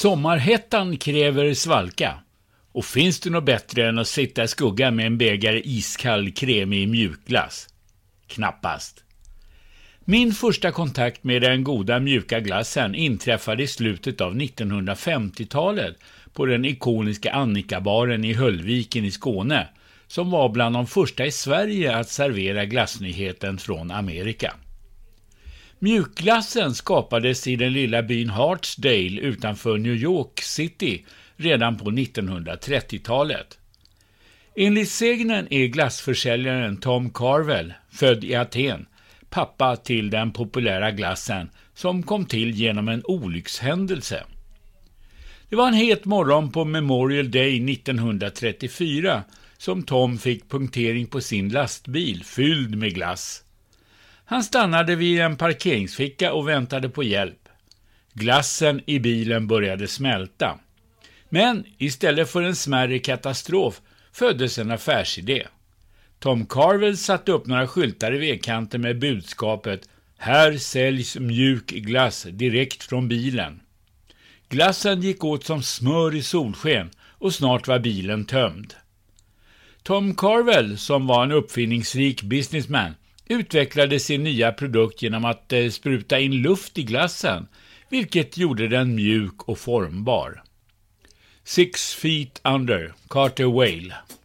Sommarhettan kräver svalka. Och finns det något bättre än att sitta i skuggan med en bägare iskall kremig mjukglass? Knappast. Min första kontakt med den goda mjuka glassen inträffade i slutet av 1950-talet på den ikoniska Annika-baren i Höllviken i Skåne, som var bland de första i Sverige att servera glassnyheten från Amerika. Mjukglassen skapades i den lilla byn Hartsdale utanför New York City redan på 1930-talet. Enligt sägnen är glassförsäljaren Tom Carvel, född i Aten, pappa till den populära glassen som kom till genom en olyckshändelse. Det var en het morgon på Memorial Day 1934 som Tom fick punktering på sin lastbil fylld med glass. Han stannade vid en parkeringsficka och väntade på hjälp. Glassen i bilen började smälta. Men istället för en smärre katastrof föddes en affärsidé. Tom Carvel satte upp några skyltar i vägkanten med budskapet "Här säljs mjuk glass direkt från bilen". Glassen gick åt som smör i solsken och snart var bilen tömd. Tom Carvel, som var en uppfinningsrik businessman, utvecklade sin nya produkt genom att spruta in luft i glassen, vilket gjorde den mjuk och formbar. 6 feet under, Carter Whale.